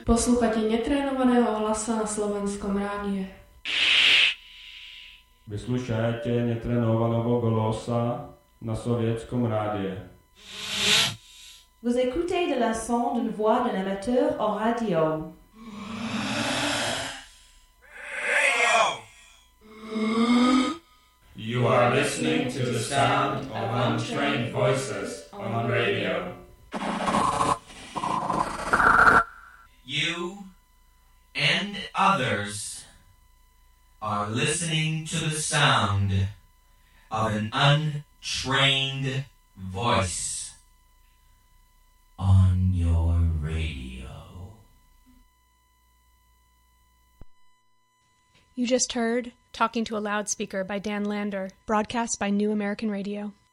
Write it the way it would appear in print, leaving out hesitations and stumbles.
Poslouchate netrénovaného hlasa na Slovenskom rádiu. Vyslušajte netrénovaného hlasa na Sovětském rádiu. Vous écoutez de la son d'une voix d'un amateur en radio. You are listening to the sound of untrained voices on radio. You and others are listening to the sound of an untrained voice on your radio. You just heard Talking to a Loudspeaker by Dan Lander, broadcast by New American Radio.